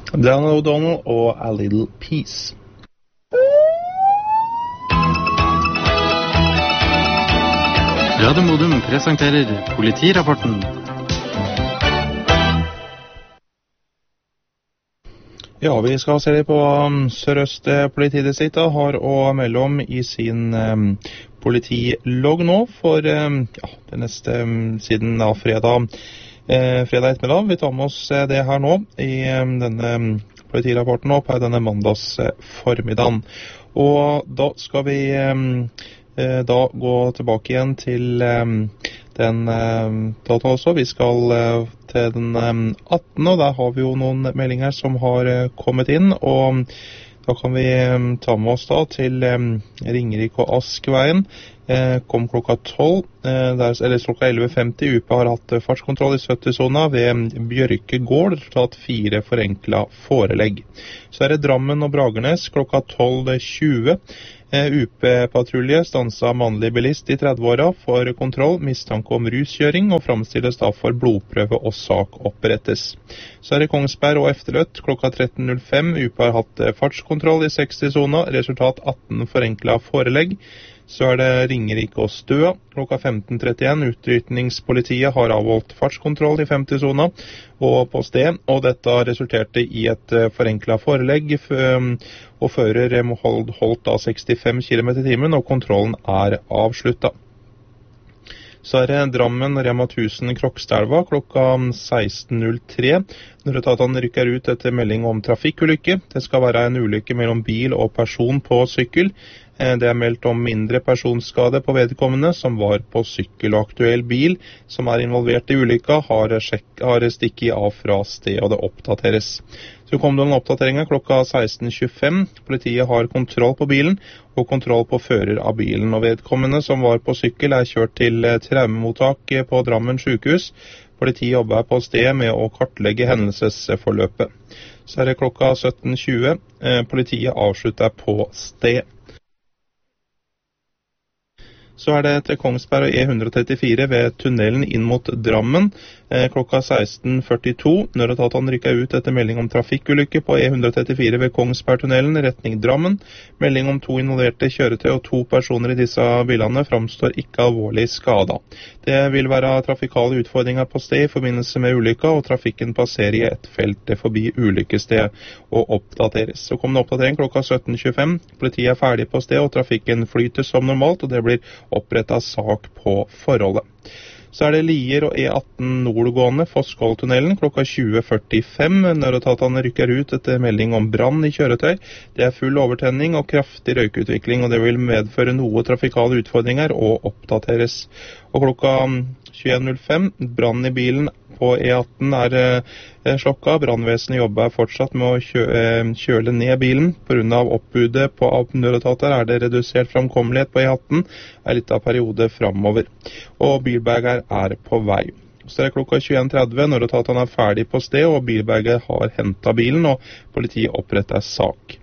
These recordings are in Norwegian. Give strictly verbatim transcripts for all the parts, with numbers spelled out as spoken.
Donald O'Donnell og A Little Peace. Radio Modum presenterer Politirapporten. Ja, vi skal se litt på um, Sør-Øst politidistriktet har å melde om i sin um, politilogg nå for um, ja, det neste um, siden da fredag, eh, fredag ettermiddag. Vi tar med oss eh, det her nå i um, denne um, politirapporten nå på denne mandags eh, formiddagen. Og da skal vi um, eh, da gå tilbake igjen til um, den um, data også. Vi skal uh, til den um, attende, og der har vi jo noen meldinger som har uh, kommet inn, og da kan vi um, ta med oss da til um, Ringerike og Askveien. Eh, kom klokka tolv, eh, der, eller klokka elleve femti. U P har hatt uh, fartskontroll i sytti-sona ved Bjørke gård, tatt fire forenklet forelegg. Så er det Drammen og Bragernes klokka tolv tjue. U P-patrulje stansa mannlig bilist i tredve-åra for kontroll, mistanke om ruskjøring, og framstilles da for blodprøve og sak opprettes. Så er det Kongsberg og Efterløtt klokka tretten null fem. U P har hatt fartskontroll i seksti-sona, resultat atten forenklet forelegg. Så er det Ringerike og Støa klokka femten trettien. Utrykningspolitiet har avholdt fartskontroll i femti-sona og på sted, og dette resulterte i et forenklet forelegg, og fører holdt, holdt da sekstifem kilometer i timen, og kontrollen er avsluttet. Så er det Drammen Rema tusen Krokstadelva klokka seksten null tre. Når etatene rykker ut etter melding om trafikkulykke. Det skal være en ulykke mellom bil og person på sykkel. Det er meldt om mindre personskade på vedkommende som var på sykkel, og aktuell bil som er involvert i ulykka har, sjekk, har stikket av fra sted, og det oppdateres. Så kom det en oppdatering klokka seksten tjuefem. Politiet har kontroll på bilen og kontroll på fører av bilen, og vedkommende som var på sykkel er kjørt til traumemottak på Drammen sykehus. Politiet jobber på sted med å kartlegge hendelsesforløpet. Så er det klokka sytten tjue. Politiet avslutter på sted. Så er det til Kongsberg og E ett trettifire ved tunnelen inn mot Drammen eh, klokka seksten førtito. Nødetatene rykker ut etter melding om trafikkulykke på E ett trettifire ved Kongsbergtunnelen retning Drammen. Melding om to involverte kjøretøy og to personer i disse bilene framstår ikke alvorlig skada. Det vil være trafikale utfordringer på sted i forbindelse med ulykka, og trafikken passerer i et felt forbi ulykkested og oppdateres. Så kommer det oppdatering klokka sytten tjuefem. Politiet er ferdig på sted, og trafikken flyter som normalt, og det blir opprettet sak på forholdet. Så er det Lier og E atten nordgående Fosskoltunnelen klokka tjue førtifem. Nødetatene rykker ut etter melding om brann i kjøretøy. Det er full overtenning og kraftig røykutvikling, og det vil medføre noe trafikale utfordringer og oppdateres. Og klokka tjueen null fem, brann i bilen på E atten er eh, slokka. Brannvesenet jobber fortsatt med å kjø, eh, kjøle ned bilen. På grunn av oppbudet på nødetater er det redusert framkommelighet på E atten en liten periode fremover. Og bilberger er på vei. Så er det klokka tjueen tretti når etatene er ferdig på sted, og bilberger har hentet bilen, og politiet oppretter sak.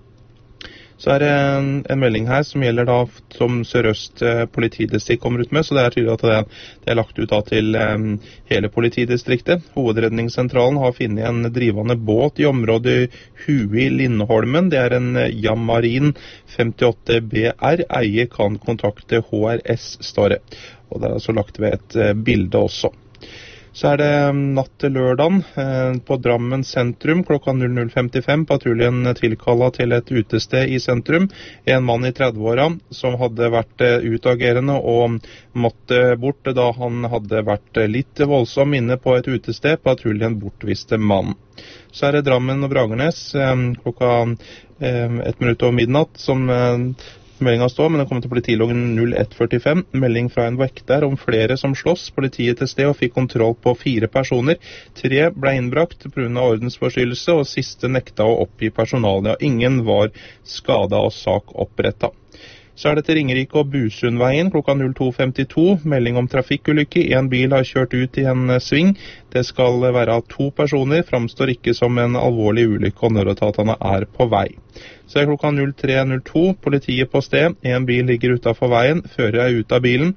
Så er det en, en melding her som gjelder da som Sør-Øst eh, politidistrikt kommer ut med, så det er tydelig at det, det er lagt ut da til eh, hele politidistriktet. Hovedredningssentralen har finnet en drivende båt i området Hui Lindholmen. Det er en eh, Yamarin femtiåtte B R. Eier kan kontakte H R S, står det. Og det er altså lagt ved et eh, bilde også. Så er det natt til lørdagen eh, på Drammen sentrum klokka null null femtifem. Patruljen tilkallet til et utested i sentrum. En mann i tredve-åra som hadde vært eh, utagerende og måtte bort da han hadde vært litt voldsom inne på et utested. Patruljen bortviste mannen. Så er det Drammen og Bragernes eh, klokka eh, ett minutt over midnatt som eh, meldingen står, men det kommer til politiloggen null ett førtifem. Melding fra en vekter om flere som slåss. Politiet til sted og fikk kontroll på fire personer. Tre ble innbrakt på grunn av ordensforstyrrelse, og siste nekta å oppgi personalet. Ingen var skadet og sak opprettet. Så er det til Ringerike og Busundveien klokka null to femtito. Melding om trafikkulykke. En bil har kjørt ut i en sving. Det skal være to personer. Framstår ikke som en alvorlig ulykke, og nødetatene er på vei. Så er det klokka null tre null to. Politiet på sted. En bil ligger utenfor veien. Fører er ut av bilen.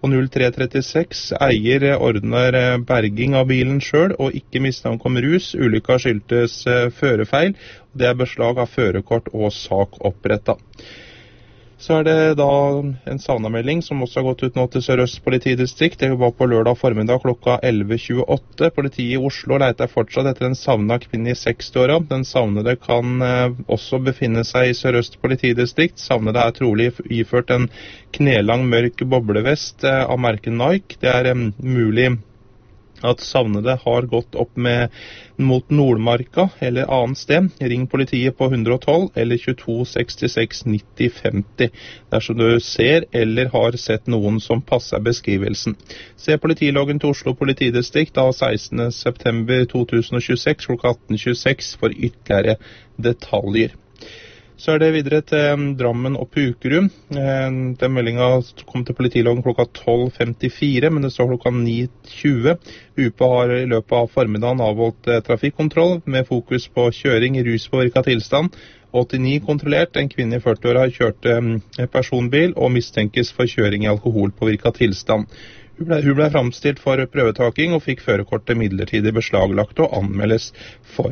Og null tre trettiseks, eier ordner berging av bilen selv og ikke mistanke om rus. Ulykka skyldtes førerfeil. Det er beslag av førerkort og sak opprettet. Så er det da en savnamelding som også har gått ut nå til Sør-Øst politidistrikt. Det var på lørdag formiddag klokka elleve tjueåtte. Politiet i Oslo leter fortsatt etter en savnet kvinne i seksti-åra. Den savnede kan eh, også befinne seg i Sør-Øst politidistrikt. Savnede er trolig iført en knelang mørk boblevest eh, av merket Nike. Det er eh, mulig at savnede har gått opp med, mot Nordmarka eller annet sted. Ring politiet på ett ett to eller tjueto sekstiseks nitti femti dersom du ser eller har sett noen som passer beskrivelsen. Se politiloggen til Oslo politidistrikt av sekstende september to tusen og tjueseks klokka atten tjueseks for ytterligere detaljer. Så er det videre til Drammen og Pukerud. Den meldingen kom til politiloggen klokka tolv femtifire, men det står klokka ni tjue. U P A har i løpet av formiddagen avholdt trafikkontroll med fokus på kjøring i ruspåvirket tilstand. åttini kontrollert. En kvinne i førti-åra kjørte personbil og mistenkes for kjøring i alkoholpåvirket tilstand. Hun ble, hun ble fremstilt for prøvetaking og fikk førerkortet midlertidig beslaglagt og anmeldes for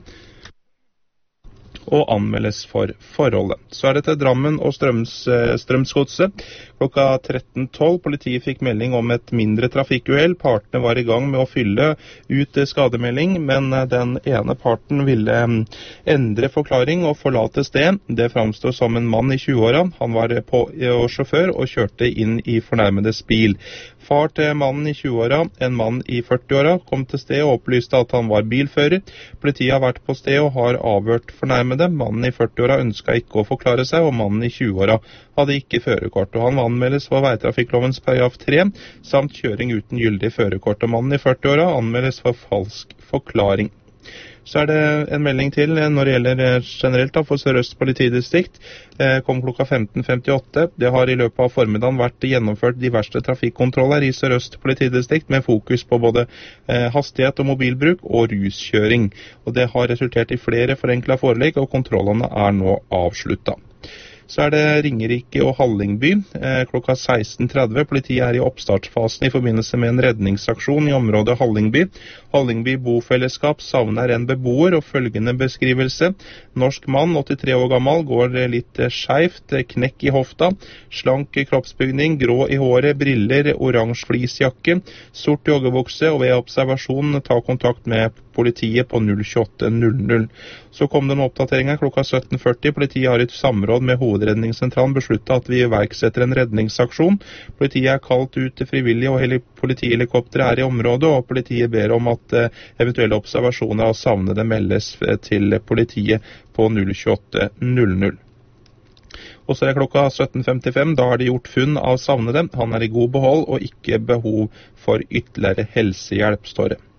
og anmeldes for forholdet. Så er det til Drammen og Strøms, Strømsgodset. Klokka tretten tolv politiet fikk melding om et mindre trafikkuhell. Partene var i gang med å fylle ut skademelding, men den ene parten ville endre forklaring og forlate sted. Det fremstår som en mann i tjue-åra. Han var på, og sjåfør og kjørte inn i fornærmedes bil. Far til mannen i tjue-åra, en mann i førti-åra, kom til sted og opplyste at han var bilfører. Politiet har vært på sted og har avhørt fornærmede. Mannen i førti-åra ønsket ikke å forklare seg, og mannen i tjue-åra hadde ikke førerkort. Og han anmeldes for veitrafikklovens paragraf tre, samt kjøring uten gyldig førerkort. Og mannen i førti-åra anmeldes for falsk forklaring. Så er det en melding til når det gjelder generelt da, for Sør-Øst politidistrikt. Eh, kom klokka femten femtiåtte. Det har i løpet av formiddagen vært gjennomført diverse trafikkontroller i Sør-Øst politidistrikt med fokus på både eh, hastighet og mobilbruk og ruskjøring. Og det har resultert i flere forenklet forelegg, og kontrollene er nå avsluttet. Så er det Ringerike og Hallingby eh, klokka seksten tretti. Politiet er i oppstartsfasen i forbindelse med en redningsaksjon i området Hallingby. Hallingby bofellesskap savner en beboer, og følgende beskrivelse. Norsk mann, åttitre år gammel, går litt skjevt, knekk i hofta, slank kroppsbygning, grå i håret, briller, oransje fleecejakke, sort joggebukse, og ved observasjon ta kontakt med politiet på null tjueåtte null null. Så kom den oppdateringen klokka sytten førti. Politiet har i samråd med hovedredningssentralen besluttet at vi iverksetter en redningsaksjon. Politiet er kalt ut til frivillige, og heli- politihelikoptere er i området, og politiet ber om at eh, eventuelle observasjoner av savnede meldes eh, til politiet på null tjueåtte null null. Og så er det klokka sytten femtifem. Da har de gjort funn av savnede. Han er i god behold og ikke behov for ytterligere helsehjelp, står det.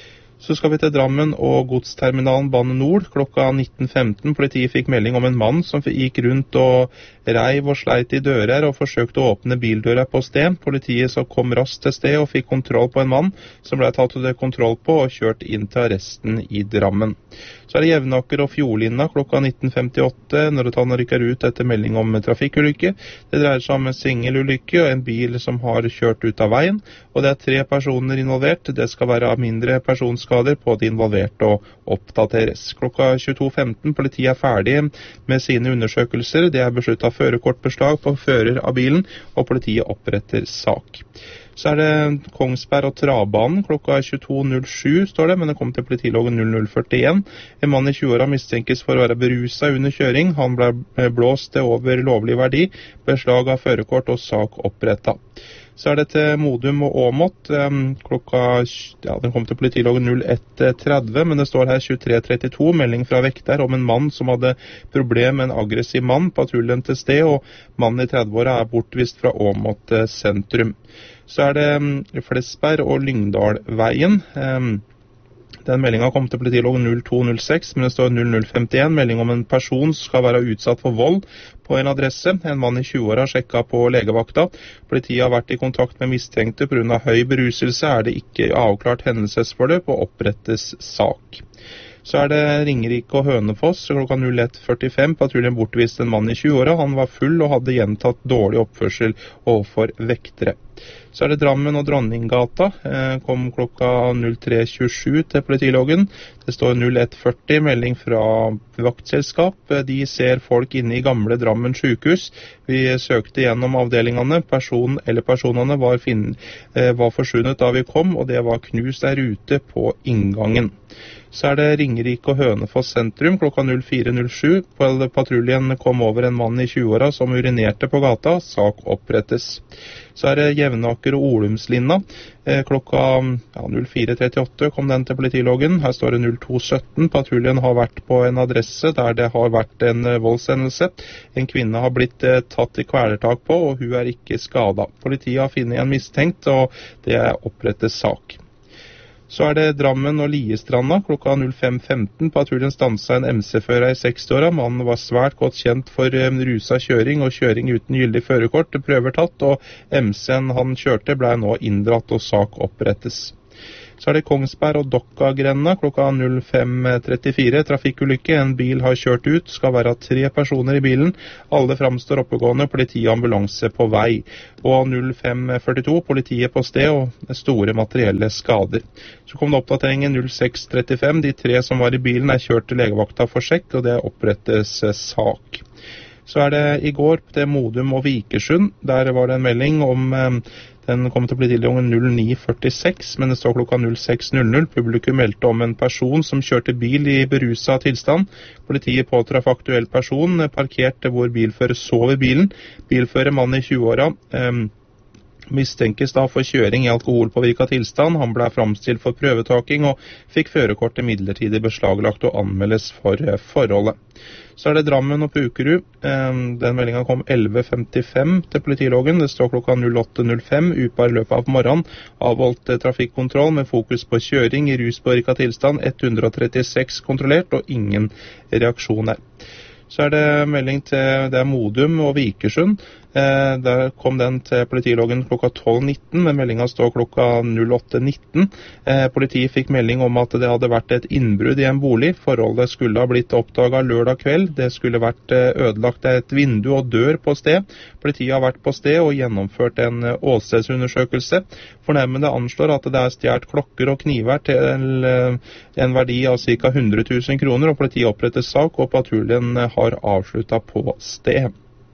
Så skal vi til Drammen og godsterminalen Bane Nord klokka nitten femten. Politiet fikk melding om en mann som gikk rundt og reiv og sleit i dører og forsøkte å åpne bildøra på sted. Politiet så kom raskt til sted og fikk kontroll på en mann som ble tatt til kontroll på og kjørt inn til arresten i Drammen. Så er det Jevnaker og Fjordlinna klokka nitten femtiåtte når det rykker ut etter melding om trafikkulykke. Det dreier seg om en singelulykke og en bil som har kjørt ut av veien, og det er tre personer involvert. Det skal være mindre personskader på de involverte og oppdateres. Klokka tjueto femten, politiet er ferdig med sine undersøkelser. Det er besluttet førerkortbeslag på fører av bilen, og politiet oppretter sak. Så er det Kongsberg og Travbanen klokka tjueto null sju, står det, men det kom til politiloggen null null førtien. En mann i tjue-åra mistenkes for å være beruset under kjøring. Han ble blåst til over lovlig verdi, beslag av førerkort og sak opprettet. Så er det til Modum og Åmot, klokka, ja, den kom til politiloggen null ett tretti, men det står her tjuetre trettito, melding fra vekter om en mann som hadde problem med en aggressiv mann, patruljen til sted, og mannen i tretti-åra er bortvist fra Åmot sentrum. Så er det Flesberg og Lyngdalveien. Den meldingen kom til politiloggen null to null seks, men det står null null femtien, melding om en person som skal være utsatt for vold på en adresse. En mann i tjue-åra sjekket på legevakta. Politiet har vært i kontakt med mistenkte på grunn av høy beruselse. Er det ikke avklart hendelsesforløp og opprettes sak. Så er det Ringerike og Hønefoss klokka null ett førtifem. Patruljen bortviste en mann i tjue-åra. Han var full og hadde gjentatt dårlig oppførsel overfor vektere. Så er det Drammen og Dronninggata, eh, kom klokka tre tjuesju til politiloggen. Det står null ett førti, melding fra vaktselskap. De ser folk inne i gamle Drammen sykehus. Vi søkte gjennom avdelingene. Personen eller personene var, finn, eh, var forsvunnet da vi kom, og det var knust der ute på inngangen. Så er det Ringerike og Hønefoss sentrum klokka fire null sju. Patruljen kom over en mann i tjueåra som urinerte på gata. Sak opprettes. Så er det Jevnaker og Olumslinna. Eh, klokka ja, fire trettiåtte kom den til politiloggen. Her står det to sytten. Patruljen har vært på en adresse der det har vært en eh, voldshendelse. En kvinne har blitt eh, tatt i kvelertak på, og hun er ikke skadet. Politiet har funnet en mistenkt, og det er opprettet sak. Så er det Drammen og Liestranda klokka fem femten. Patruljen stanset en M C-fører i sekstiåra. Mannen var svært godt kjent for rusa kjøring og kjøring uten gyldig førerkort. Prøver tatt, og M C-en han kjørte ble nå inndratt og sak opprettes. Så er det Kongsberg og Dokka-grenda klokka fem trettifire. Trafikkulykke. En bil har kjørt ut. Skal være tre personer i bilen. Alle framstår oppegående. Politi og ambulanse på vei. Og fem førtito. Politiet på sted og store materielle skader. Så kom det oppdateringen seks trettifem. De tre som var i bilen er kjørt til legevakta for sjekk, og det opprettes sak. Så er det i går til Modum og Vikersund. Der var det en melding om eh, den kom til politiloggen ni førtiseks, men det står klokka seks null null. Publikum meldte om en person som kjørte bil i berusa tilstand. Politiet påtraff aktuell person, parkert hvor bilfører sov i bilen. Bilfører mann i tjueåra. Eh, mistenkes da for kjøring i alkoholpåvirka tilstand. Han ble framstilt for prøvetaking og fikk førerkortet midlertidig beslaglagt og anmeldes for forholdet. Så er det Drammen og Pukerud. Den meldingen kom elleve femtifem til politiloggen. Det står klokka åtte null fem. Upa i løpet av morgenen avholdt trafikkontroll med fokus på kjøring i ruspåvirka tilstand. ett hundre trettiseks kontrollert og ingen reaksjoner. Så er det melding til det er Modum og Vikersund. Eh, der kom den til politiloggen klokka tolv nitten, men meldingen står klokka åtte nitten. Eh, politiet fikk melding om at det hadde vært et innbrudd i en bolig. Forholdet skulle ha blitt oppdaget lørdag kveld. Det skulle vært ødelagt et vindu og dør på sted. Politiet har vært på sted og gjennomført en åstedsundersøkelse. Fornærmede anslår at det er stjålet klokker og kniver til en verdi av ca. hundre tusen kroner, og politiet oppretter sak, og patruljen har avsluttet på sted.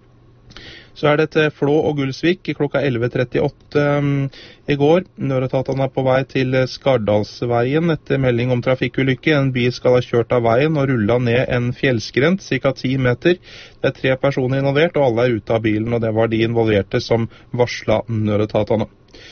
Så er det til Flå og Gulsvik klokka elleve trettiåtte um, i går. Nødetatene er på vei til Skardalsveien etter melding om trafikkulykke. En bil skal ha kjørt av veien og rullet ned en fjellskrent, ca. ti meter. Det er tre personer involvert, og alle er ute av bilen, og det var de involverte som varslet nødetatene.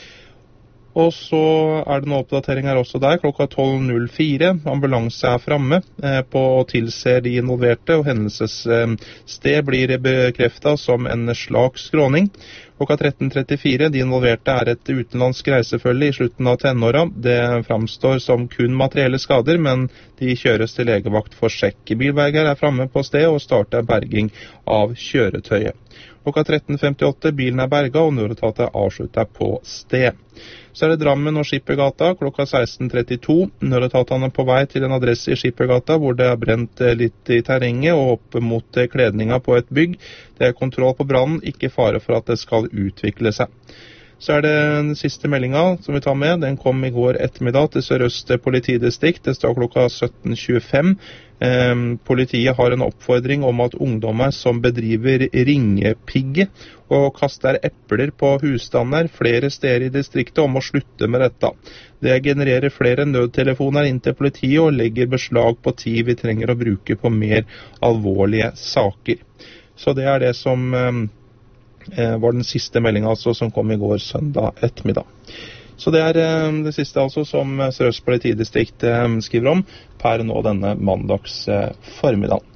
Og så er det noen oppdateringer også der, klokka tolv null fire. Ambulanse er fremme eh, på og tilser de involverte, og hendelsessted blir bekreftet som en slags skråning. Klokka tretten trettifire, de involverte er et utenlandsk reisefølge i slutten av tenåra. Det framstår som kun materielle skader, men de kjøres til legevakt for sjekk. Bilberger er fremme på sted og starter berging av kjøretøyet. Klokka tretten femtiåtte, bilen er berget, og nødetatet avslutter på sted. Så er det Drammen og Skippergata klokka seksten trettito. Nødetatene på vei til en adresse i Skippergata hvor det er brent litt i terrenget og opp mot kledninga på et bygg. Det er kontroll på brannen, ikke fare for at det skal utvikle seg. Så er det den siste meldingen som vi tar med. Den kom i går ettermiddag til Sør-Øst politidistrikt. Det står klokka sytten tjuefem. Eh, politiet har en oppfordring om at ungdommer som bedriver ringepigge og kaster epler på husstander flere steder i distriktet, om å slutte med dette. Det genererer flere nødtelefoner inn til politiet og legger beslag på tid vi trenger å bruke på mer alvorlige saker. Så det er det som eh, var den siste meldingen altså, som kom i går søndag ettermiddag. Så det er eh, det siste altså som Sør-Øst politidistrikt eh, skriver om per nå denne mandags eh, formiddag.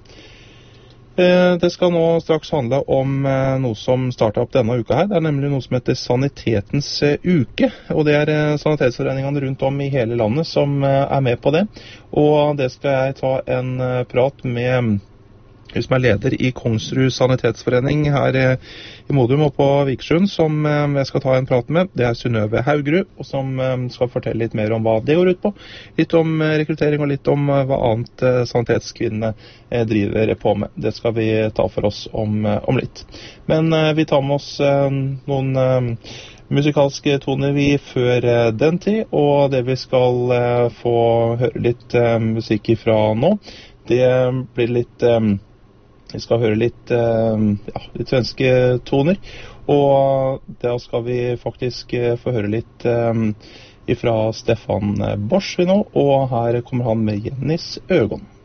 Eh, det skal nå straks handle om eh, noe som startet opp denne uka her. Det er nemlig noe som heter Sanitetens eh, uke, og det er eh, sanitetsforeningene rundt om i hele landet som eh, er med på det. Og det skal jeg ta en eh, prat med hun som er leder i Kongsrud sanitetsforening her i Modum og på Vikersund, som jeg skal ta en prat med. Det er Synnøve Haugerud, og som skal fortelle litt mer om hva det går ut på. Litt om rekruttering og litt om hva annet sanitetskvinnene driver på med. Det skal vi ta for oss om, om litt. Men vi tar med oss noen musikalske toner vi før eh, den tid, og det vi skal eh, få høre litt eh, musikk ifra nå, det blir litt, eh, vi skal høre litt, eh, ja, litt svenske toner, og da skal vi faktisk eh, få høre litt eh, ifra Stefan Borsch nå, og her kommer han med Jennys øgon.